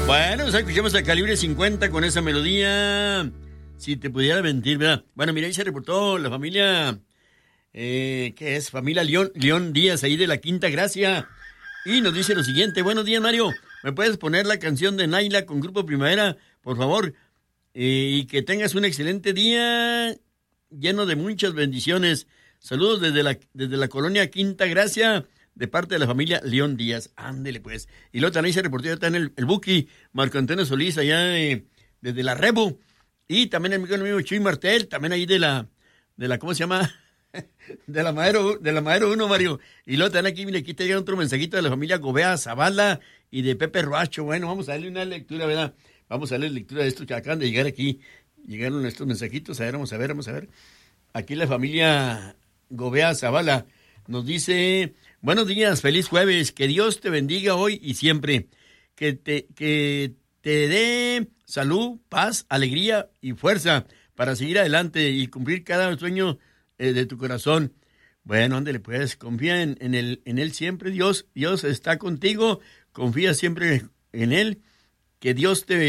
Bueno, pues escuchamos a Calibre 50 con esa melodía. Si te pudiera mentir, ¿verdad? Bueno, mira, ahí se reportó la familia, ¿qué es? Familia León Díaz, ahí de la Quinta Gracia. Y nos dice lo siguiente: buenos días, Mario. ¿Me puedes poner la canción de Naila con Grupo Primavera, por favor? Y que tengas un excelente día lleno de muchas bendiciones. Saludos desde la colonia Quinta Gracia, de parte de la familia León Díaz. Ándele, pues. Y luego también se reportó, ya está en el Buki, Marco Antonio Solís, allá desde la Rebu. Y también el amigo Chuy Martel, también ahí de la ¿cómo se llama? de la Madero 1, Mario. Y luego también aquí, mire, aquí te llega otro mensajito de la familia Gobea Zavala y de Pepe Roacho. Bueno, vamos a darle una lectura, ¿verdad? Vamos a darle lectura de estos que acaban de llegar aquí. Llegaron estos mensajitos. A ver, vamos a ver. Aquí la familia Gobea Zavala nos dice: buenos días, feliz jueves, que Dios te bendiga hoy y siempre, que te dé salud, paz, alegría y fuerza para seguir adelante y cumplir cada sueño de tu corazón. Bueno, ándale, pues, confía en él siempre. Dios está contigo, confía siempre en él, que Dios te...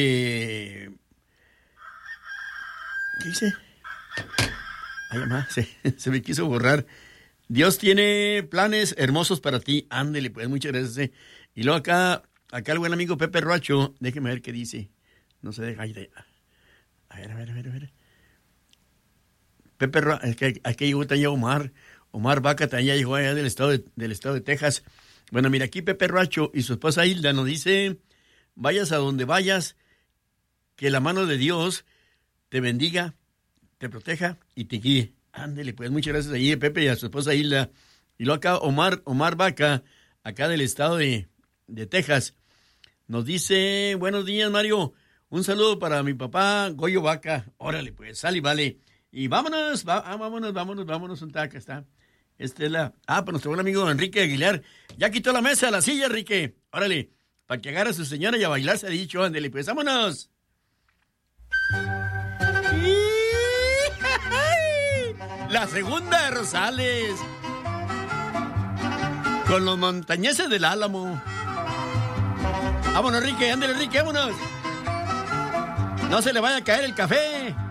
¿Qué dice? Ay, mamá, se me quiso borrar. Dios tiene planes hermosos para ti. Ándele, pues, muchas gracias. Y luego acá el buen amigo Pepe Roacho, déjeme ver qué dice. No se deja ir. A ver. Pepe Roacho, es que aquí llegó también Omar Vaca, también llegó allá del estado de Texas. Bueno, mira, aquí Pepe Roacho y su esposa Hilda nos dice: vayas a donde vayas, que la mano de Dios te bendiga, te proteja y te guíe. Ándele, pues, muchas gracias ahí, Pepe, y a su esposa Hilda. Y luego acá Omar Vaca, acá del estado de Texas, nos dice: buenos días, Mario. Un saludo para mi papá, Goyo Vaca. Órale, pues, sale y vale. Y vámonos, un taca está. Pues nuestro buen amigo Enrique Aguilar. Ya quitó la mesa, la silla, Enrique. Órale, para que agarre a su señora y a bailar, se ha dicho. Ándele, pues, vámonos. La segunda de Rosales, con los montañeses del Álamo. Vámonos, Enrique, ándale, Enrique, vámonos. No se le vaya a caer el café.